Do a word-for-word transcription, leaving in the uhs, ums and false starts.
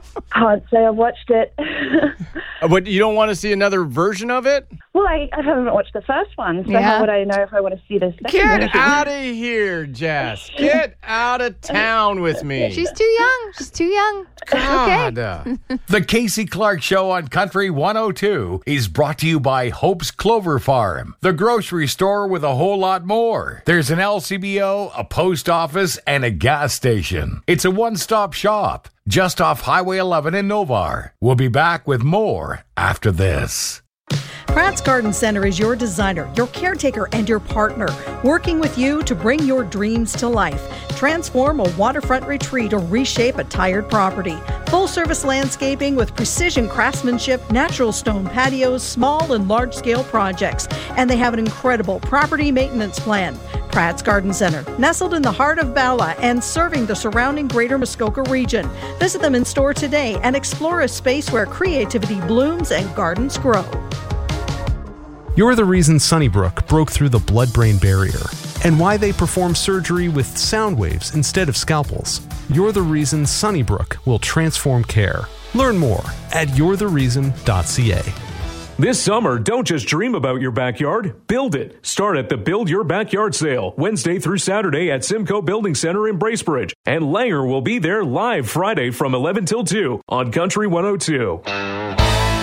Can't say I watched it. But you don't want to see another version of it? Well, I, I haven't watched the first one, so Yeah. how would I know if I want to see the second Get version? out of here, Jess. Get out of town with me. She's too young. She's too young. God. Okay. The Casey Clark Show on Country one oh two is brought to you by Hope's Clover Farm, the grocery store with a whole lot more. There's an L C B O, a post office, and a gas station. It's a one-stop shop just off Highway eleven in Novar. We'll be back with more after this. Pratt's Garden Center is your designer, your caretaker, and your partner, working with you to bring your dreams to life. Transform a waterfront retreat or reshape a tired property. Full-service landscaping with precision craftsmanship, natural stone patios, small and large-scale projects. And they have an incredible property maintenance plan. Pratt's Garden Center, nestled in the heart of Bala and serving the surrounding greater Muskoka region. Visit them in store today and explore a space where creativity blooms and gardens grow. You're the reason Sunnybrook broke through the blood-brain barrier and why they perform surgery with sound waves instead of scalpels. You're the reason Sunnybrook will transform care. Learn more at you're the reason dot c a. This summer, don't just dream about your backyard, build it. Start at the Build Your Backyard sale, Wednesday through Saturday at Simcoe Building Center in Bracebridge. And Langer will be there live Friday from eleven till two on Country one oh two.